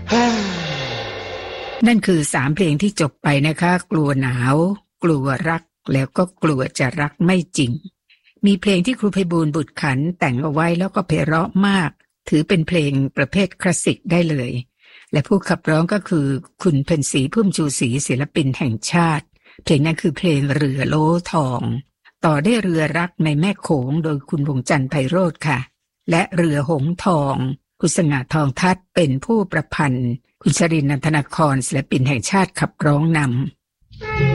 นั่นคือ3เพลงที่จบไปนะคะกลัวหนาวกลัวรักแล้วก็กลัวจะรักไม่จริงมีเพลงที่ครูไพบูลย์บุตรขันธ์แต่งเอาไว้แล้วก็ไพเราะมากถือเป็นเพลงประเภทคลาสสิกได้เลยและผู้ขับร้องก็คือคุณเพ็ญศรีพุ่มชูศรีศิลปินแห่งชาติเพลงนั้นคือเพลงเรือโล้ทองต่อได้เรือรักในแม่โขงโดยคุณวงศ์จันทร์ไพโรจน์ค่ะและเรือหงส์ทองคุณสง่าทองทัศน์เป็นผู้ประพันธ์คุณชรินทร์ นันทนาครศิลปินแห่งชาติขับร้องนำ